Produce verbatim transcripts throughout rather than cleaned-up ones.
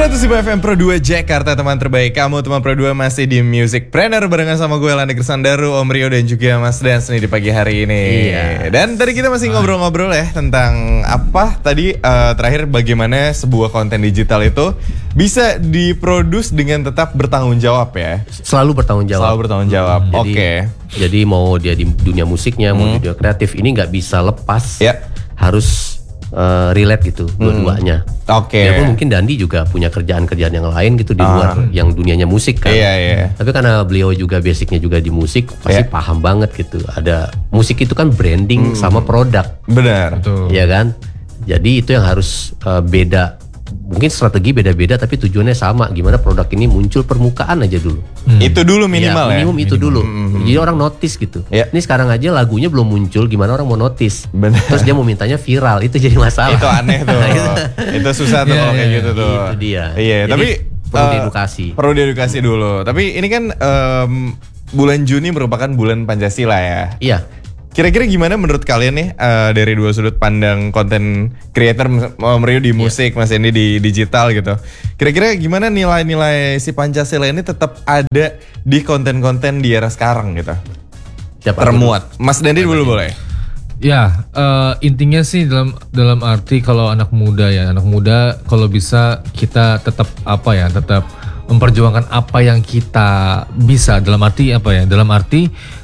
seratus lima F M Pro dua Jakarta, teman terbaik kamu. Teman Pro dua masih di Music Planner barengan sama gue Lani Gersandaru, Om Rio dan juga Mas Dance nih di pagi hari ini. Iya. Dan tadi kita masih ngobrol-ngobrol ya tentang apa tadi uh, terakhir bagaimana sebuah konten digital itu bisa diproduce dengan tetap bertanggung jawab ya. Selalu bertanggung jawab. Selalu bertanggung jawab. Hmm, Oke. Okay. Jadi mau dia di dunia musiknya, hmm. mau di dunia kreatif ini nggak bisa lepas. Ya. Harus Uh, relate gitu dua-duanya. Oke. Okay. Ya mungkin Dandi juga punya kerjaan-kerjaan yang lain gitu di luar uh. yang dunianya musik kan. Iya iya. Tapi karena beliau juga basicnya juga di musik, pasti yeah. paham banget gitu. Ada musik itu kan branding hmm. sama produk. Benar. Iya kan. Jadi itu yang harus uh, beda. Mungkin strategi beda-beda tapi tujuannya sama. Gimana produk ini muncul permukaan aja dulu. Hmm. Itu dulu minimal ya. Minimum ya? itu minimum. dulu. Hmm. Jadi orang notice gitu. Ya. Ini sekarang aja lagunya belum muncul, gimana orang mau notice? Bener. Terus dia mau mintanya viral, itu jadi masalah. Itu aneh tuh. Itu susah tuh kalau kayak gitu tuh. Itu dia. Iya, jadi, tapi perlu uh, diedukasi. Perlu diedukasi dulu. Tapi ini kan um, bulan Juni merupakan bulan Pancasila ya. Iya. Kira-kira gimana menurut kalian nih uh, dari dua sudut pandang konten creator, Om Rio di musik, yeah. Mas Endi di digital gitu. Kira-kira gimana nilai-nilai si Pancasila ini tetap ada di konten-konten di era sekarang gitu? Siapa termuat? Dulu? Mas Dendi dulu boleh. Ya, uh, intinya sih dalam dalam arti kalau anak muda ya, anak muda kalau bisa kita tetap apa ya, tetap memperjuangkan apa yang kita bisa. Dalam arti apa ya? Dalam arti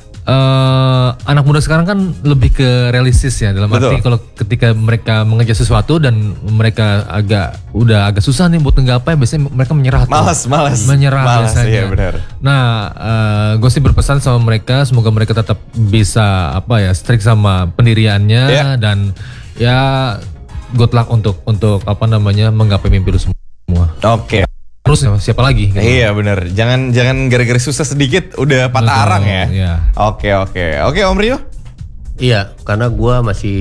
Uh, anak muda sekarang kan lebih ke realistis ya, dalam Betul. arti kalau ketika mereka mengejar sesuatu dan mereka agak udah agak susah nih buat nggapai, biasanya mereka menyerah. Malas, tuh. malas, menyerah malas, biasanya. Iya benar. Nah, uh, gue sih berpesan sama mereka, semoga mereka tetap bisa apa ya, strict sama pendiriannya yeah. dan ya good luck untuk untuk apa namanya menggapai mimpi lu semua. Oke. Okay. Terus siapa lagi? Gitu. Iya benar, jangan jangan gara-gara susah sedikit udah patah Betul, arang ya. Iya. Oke oke oke Om Rio. Iya, karena gue masih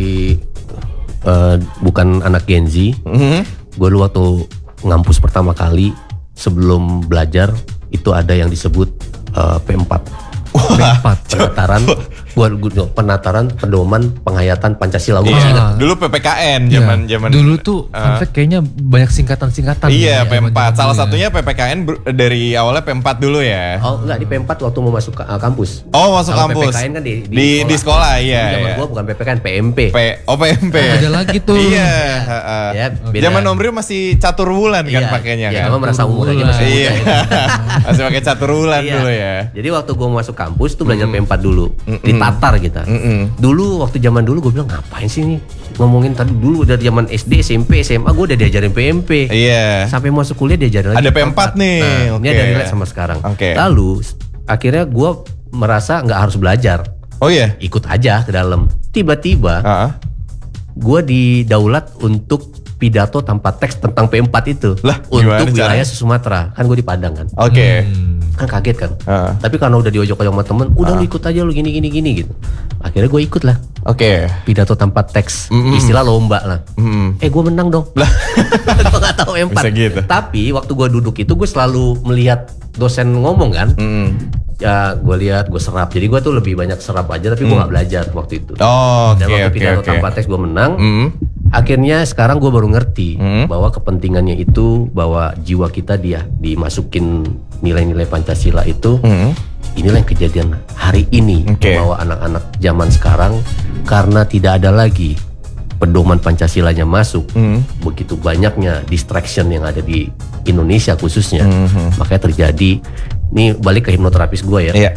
uh, bukan anak Gen Z. Mm-hmm. Gue dulu waktu ngampus pertama kali sebelum belajar itu ada yang disebut uh, P empat. P empat penataran, gua, gua penataran pedoman penghayatan Pancasila. Gua masih ingat. Dulu P P K N zaman ya. zaman. Dulu tuh uh, fact kayaknya banyak singkatan-singkatan. Iya, ya, P empat. Salah satunya P P K N ber- dari awalnya P empat dulu ya. Oh, enggak, di P empat waktu mau masuk uh, kampus. Oh, masuk Kalau kampus. P P K N kan di di, di sekolah, di sekolah iya. Zaman iya. gua bukan P P K N, P M P. P, oh P M P. Oh, ada lagi tuh. Iya, uh, ya, zaman Om Rio masih catur wulan kan iya, pakainya iya, kan. Iya, merasa umur aja masih iya. Masih pakai catur wulan iya. dulu ya. Jadi waktu gua masuk kampus tuh belajar mm. P empat dulu. Mm-mm. Ditatar kita. Mm-mm. Dulu waktu zaman dulu gue bilang ngapain sih nih ngomongin tadi dulu dari zaman S D, S M P, S M A gue udah diajarin P M P. Iya. Sampai masuk kuliah diajarin lagi. Ada P empat nih. Nah, okay. Ini ada relate sama sekarang. Okay. Lalu akhirnya gue merasa nggak harus belajar. Oh iya. Ikut aja ke dalam. Tiba-tiba uh-huh. gue didaulat untuk pidato tanpa teks tentang P empat itu. Lah, untuk wilayah Sumatera. Kan gue di Padang kan. Oke. Okay. Hmm. Kan kaget kan. Uh. Tapi karena udah diojok-ojok sama temen, udah uh. lu ikut aja lu gini gini gini gitu. Akhirnya gue ikut lah. Oke. Okay. Pidato tanpa teks, mm-hmm. istilah lomba lah. Mm-hmm. Eh gue menang dong. Lah. Gue nggak tahu P empat. Gitu. Tapi waktu gue duduk itu gue selalu melihat dosen ngomong kan. Mm. Ya gue lihat, gue serap. Jadi gue tuh lebih banyak serap aja, tapi gue nggak mm. belajar waktu itu. Oh, Dan okay, waktu okay, pidato okay. tanpa teks gue menang. Mm. Akhirnya sekarang gue baru ngerti mm. bahwa kepentingannya itu bahwa jiwa kita dia dimasukin nilai-nilai Pancasila itu. Mm. Inilah yang kejadian hari ini okay. bahwa anak-anak zaman sekarang karena tidak ada lagi pedoman Pancasilanya masuk, mm. begitu banyaknya distraction yang ada di Indonesia khususnya, mm-hmm. makanya terjadi. Ini balik ke hipnoterapis gue ya. Yeah.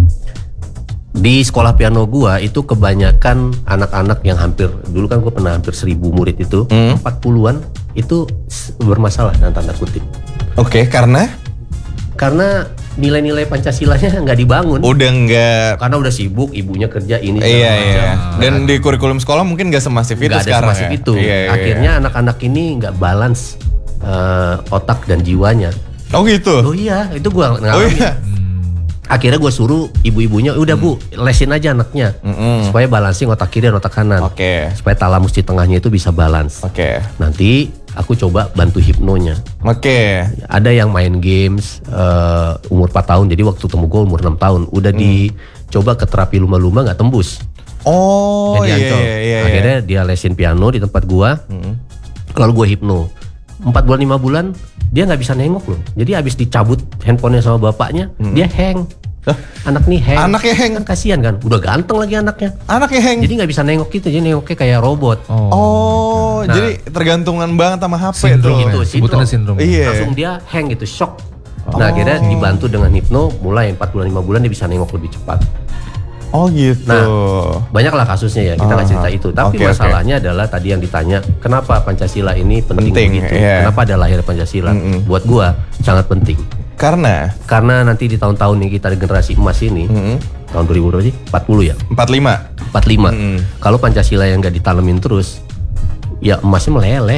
Di sekolah piano gua itu kebanyakan anak-anak yang hampir dulu kan gua pernah hampir seribu murid itu mm. empat puluhan itu bermasalah dengan tanda kutip. Oke, okay, karena karena nilai-nilai Pancasilanya nggak dibangun. Udah nggak. Karena udah sibuk, ibunya kerja ini. Iya iya. Dan di kurikulum sekolah mungkin nggak semasif itu gak sekarang. Nggak ada semasif ya? itu. Iya, iya, Akhirnya iya. anak-anak ini nggak balance uh, otak dan jiwanya. Oh gitu. Oh iya, itu gua ngalamin. Oh iya. Akhirnya gue suruh ibu-ibunya, udah bu, lesin aja anaknya, mm-hmm. supaya balancing otak kiri dan otak kanan, okay. supaya talamus di tengahnya itu bisa balance. Okay. Nanti aku coba bantu hipnonya. Oke. Okay. Ada yang main games uh, umur empat tahun, jadi waktu temu gue umur enam tahun, udah mm. dicoba ke terapi lumba-lumba nggak tembus. Oh iya, iya, iya, iya. Akhirnya dia lesin piano di tempat gue, mm. lalu gue hipno. empat bulan lima bulan dia nggak bisa nengok loh. Jadi habis dicabut handphonenya sama bapaknya, hmm. dia hang. Anak nih hang. Anaknya hang. Kan kasihan kan. Udah ganteng lagi anaknya. Anaknya hang. Jadi nggak bisa nengok gitu. Jadi nengoknya kayak robot. Oh, oh nah, jadi tergantungan banget sama H P sindrom tuh. Itu sebutannya sindrom. Iya. Langsung dia hang gitu, shock. Nah, oh. akhirnya dibantu dengan hipno, mulai empat bulan lima bulan dia bisa nengok lebih cepat. Oh gitu. Nah, banyaklah kasusnya ya, kita nggak uh, cerita itu. Tapi okay, masalahnya okay. adalah tadi yang ditanya, kenapa Pancasila ini penting, penting begitu? Yeah. Kenapa ada lahir Pancasila? Mm-hmm. Buat gua sangat penting. Karena? Karena nanti di tahun-tahun ini kita generasi emas ini, mm-hmm. tahun dua ribu berapa sih? empat puluh ya? empat puluh lima. empat puluh lima. Mm-hmm. Kalau Pancasila yang nggak ditanemin terus, ya emasnya meleleh.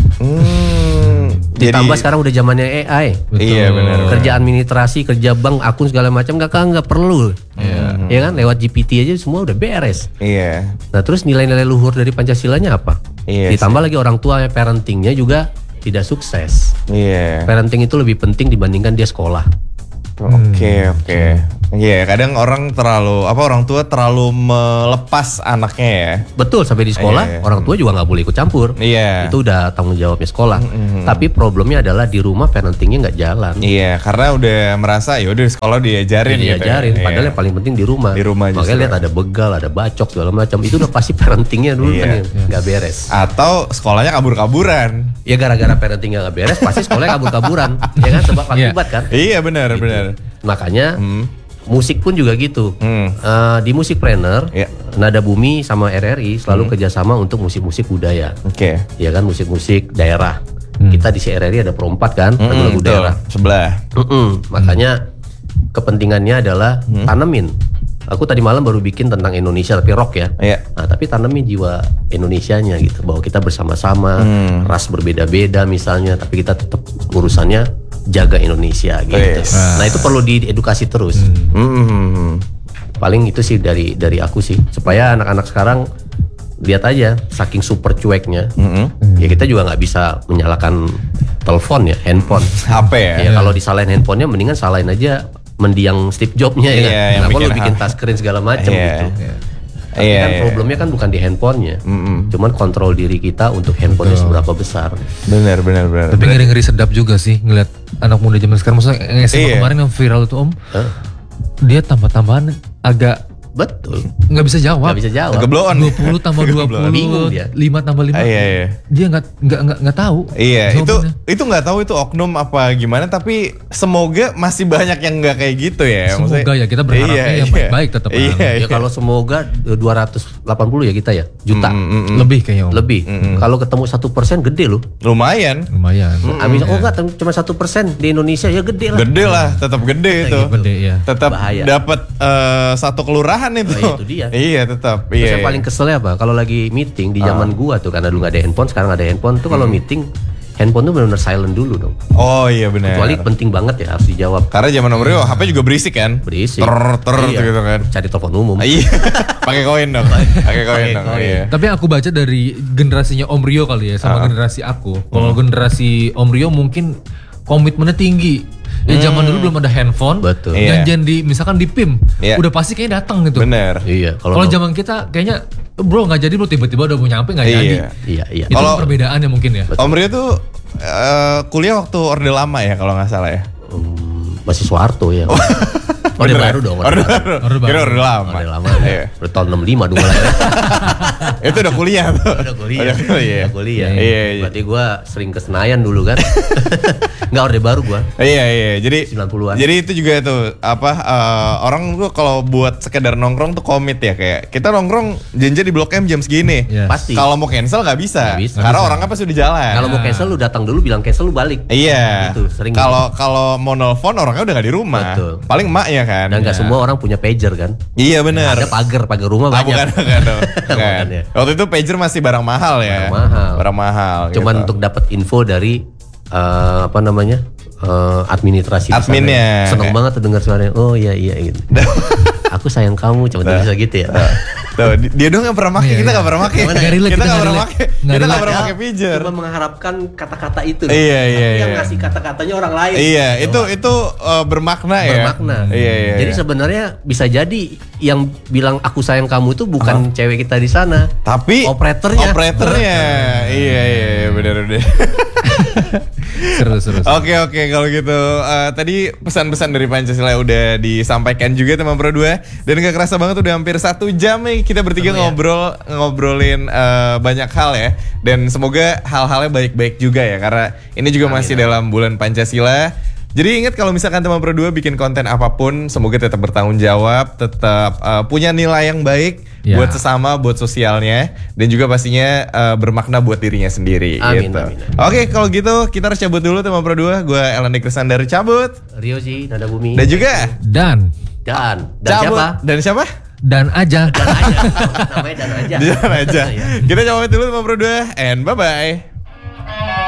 Hmm, ditambah jadi, sekarang udah zamannya A I. Betul. Iya benar. Kerja administrasi, kerja bank, akun segala macam nggak kan nggak perlu. Iya. Ya kan lewat G P T aja semua udah beres. Iya. Nah terus nilai-nilai luhur dari Pancasilanya apa? Iya. Ditambah sih. Lagi orang tua parentingnya juga tidak sukses. Iya. Parenting itu lebih penting dibandingkan dia sekolah. Oke hmm. oke. Iya yeah, kadang orang terlalu apa orang tua terlalu melepas anaknya ya. Betul sampai di sekolah yeah. orang tua juga nggak boleh ikut campur. Iya. Yeah. Itu udah tanggung jawabnya sekolah. Mm-hmm. Tapi problemnya adalah di rumah parentingnya nggak jalan. Iya yeah, karena udah merasa ya udah sekolah diajarin. Iya, diajarin. Gitu. Padahal yeah. yang paling penting di rumah. Di rumah. Makanya lihat ada begal, ada bacok segala macam. Itu udah pasti parentingnya dulu yeah. kan nggak beres. Atau sekolahnya kabur-kaburan. Ya gara-gara parentingnya nggak beres pasti sekolahnya kabur-kaburan. Ya kan sebab akibat yeah. kan. Iya benar gitu. Benar. Makanya hmm. musik pun juga gitu. Hmm. Uh, di Musikpreneur, yeah. Nada Bumi sama R R I selalu hmm. kerjasama untuk musik-musik budaya. Oke. Okay. Ya kan musik-musik daerah. Hmm. Kita di C R R I ada perempat kan, hmm, lagu-lagu daerah. Sebelah. Mm-mm. Makanya hmm. kepentingannya adalah hmm. tanemin. Aku tadi malam baru bikin tentang Indonesia tapi rock ya. Yeah. Nah, tapi tanemin jiwa Indonesianya gitu, bahwa kita bersama-sama, hmm. ras berbeda-beda misalnya, tapi kita tetap urusannya jaga Indonesia gitu. Yes. Nah itu perlu diedukasi terus. Hmm. Hmm. Paling itu sih dari dari aku sih, supaya anak-anak sekarang lihat aja saking super cueknya. Mm-hmm. Ya kita juga nggak bisa menyalakan telepon ya, handphone. H P ya. Ya kalau disalahin handphonenya, mendingan salahin aja mendiang Steve Jobs-nya ya. Yeah, kan? Kenapa lu bikin touchscreen segala macam yeah. gitu. Yeah. Tapi yeah, kan yeah. problemnya kan bukan di handphonenya, mm-hmm. cuman kontrol diri kita untuk handphonenya oh. seberapa besar. Benar, benar, benar. Tapi ngeri-ngeri sedap juga sih ngeliat anak muda zaman sekarang. Maksudnya S M A yeah. kemarin yang viral itu Om, huh? Dia tambah-tambahan agak betul, nggak bisa jawab. Nggak bisa jawab. Ngeblow on. dua puluh tambah dua puluh, bingung dia. lima tambah lima. Ah, iya, iya. Dia nggak nggak nggak nggak tahu. Iya, itu itu nggak tahu itu oknum apa gimana. Tapi semoga masih banyak yang nggak kayak gitu ya. Semoga Maksudnya, ya kita berharapnya iya, yang iya. baik-baik tetap. Iya, iya. Ya kalau semoga dua ratus delapan puluh ya kita ya juta mm, mm, mm. lebih kayaknya. Om. Lebih. Mm, mm. Kalau ketemu satu persen gede loh. Lumayan. Lumayan. Mm, mm, oh enggak ya. Cuma satu persen di Indonesia ya gede lah. Gede lah, tetap gede itu. Gede ya. Tetap dapat uh, satu kelurahan itu. Oh, itu dia. Iya tetap. Terus iya, yang paling keselnya apa? Kalau lagi meeting di zaman uh. gua tuh, karena dulu nggak ada handphone, sekarang ada handphone tuh kalau hmm. meeting handphone tuh benar-benar silent dulu dong. Oh iya benar. Kecuali penting banget ya harus dijawab. Karena zaman nomor hmm. H P juga berisik kan? Berisik. Ter ter iya. gitu kan. Cari telepon umum. Iya. Pakai koin dong. Pakai koin dong. Iya. Tapi aku baca dari generasinya Om Rio kali ya sama uh. generasi aku. Kalau hmm. generasi Om Rio mungkin komitmennya tinggi. Ya hmm. zaman dulu belum ada handphone. Betul. Janjian di misalkan di P I M, yeah. udah pasti kayaknya datang gitu. Bener. Iya. Kalau zaman kita kayaknya bro nggak jadi, bro tiba-tiba udah mau nyampe nggak jadi. Iya iya. Itu kalo perbedaannya mungkin ya. Om Rio tuh uh, kuliah waktu Orde Lama ya kalau nggak salah ya. Um, masih Soeharto ya. Orde baru dong. Orde baru. Orde baru. Kira Orde Lama. Orde Lama. Ya. Udah tahun enam puluh lima dulu lah. Itu udah kuliah tuh. Udah kuliah. Udah kuliah. Udah kuliah. Iya, iya. Berarti gue sering ke Senayan dulu kan. Enggak Orde Baru gue. Iya iya. Jadi sembilan puluhan. Jadi itu juga tuh apa uh, orang tuh kalau buat sekedar nongkrong tuh komit ya, kayak kita nongkrong janji di Blok M jam segini. Yes. Pasti. Kalau mau cancel nggak bisa. Gak bisa. Karena orangnya pasti udah jalan. Kalau mau cancel lu datang dulu bilang cancel lu balik. Iya. Gitu, sering. Kalau kalau mau nelfon orangnya udah nggak di rumah. Betul. Paling emaknya kan. Dan nggak ya. Semua orang punya pager kan. Iya benar. Ada pagar, pagar rumah ah, banyak. Bukan, bukan, bukan. Ya. Waktu itu pager masih barang mahal ya. Barang mahal. Barang mahal. Cuman gitu. untuk dapat info dari uh, apa namanya uh, administrasi. Adminnya. Seneng banget tuh dengar suaranya. Oh iya iya gitu. Aku sayang kamu, cuma bisa gitu ya. Tuh, dia dong yang pernah pakai, kita nggak pernah pakai. Kita nggak pernah pakai. Kita nggak pernah pakai pager. Cuma mengharapkan kata-kata itu. Iya iya. Tapi yang ngasih kata-katanya orang lain. Iya, itu itu uh, bermakna ya. Bermakna. Iya iya. Jadi sebenarnya bisa jadi yang bilang aku sayang kamu itu bukan cewek kita di sana, tapi operatornya. Operatornya. Iya iya benar benar. seru, seru, seru. Oke oke kalau gitu uh, tadi pesan-pesan dari Pancasila udah disampaikan juga teman Pro dua dan gak kerasa banget udah hampir satu jam nih kita bertiga Seru, ngobrol ya? ngobrolin uh, banyak hal ya dan semoga hal-halnya baik-baik juga ya karena ini juga amin, masih amin. Dalam bulan Pancasila. Jadi ingat kalau misalkan teman Pro dua bikin konten apapun semoga tetap bertanggung jawab, tetap uh, punya nilai yang baik ya. Buat sesama, buat sosialnya dan juga pastinya uh, bermakna buat dirinya sendiri. Amin, gitu. amin, amin. Oke kalau gitu kita harus cabut dulu teman Pro dua. Gue Elandi Krisandar cabut. Rioji Nada Bumi. Dan juga Dan Dan Dan cabut. siapa? Dan siapa? Dan aja. Dan aja. Namanya Dan aja. Dan aja. Kita cabut dulu teman Pro dua and bye bye.